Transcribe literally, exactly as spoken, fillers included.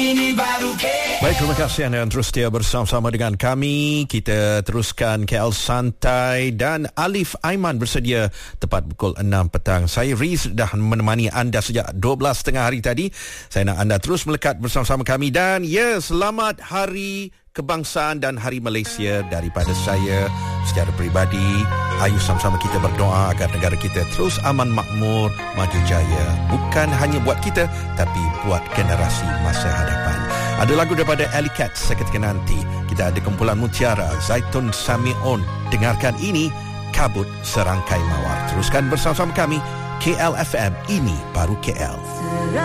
Ini baru K L. Baik, terima kasih anda yang terus setia bersama-sama dengan kami. Kita teruskan K L Santai dan Alif Aiman bersedia tepat pukul enam petang. Saya Riz dah menemani anda sejak dua belas tiga puluh hari tadi. Saya nak anda terus melekat bersama-sama kami dan ya, selamat Hari Kebangsaan dan Hari Malaysia daripada saya secara peribadi. Ayo sama-sama kita berdoa agar negara kita terus aman, makmur, maju jaya. Bukan hanya buat kita, tapi buat generasi masa hadapan. Ada lagu daripada Alley Cat seketika nanti. Kita ada kumpulan Mutiara, Zaitun Samion. Dengarkan ini, Kabut Serangkai Mawar. Teruskan bersama-sama kami, K L F M. Ini baru K L.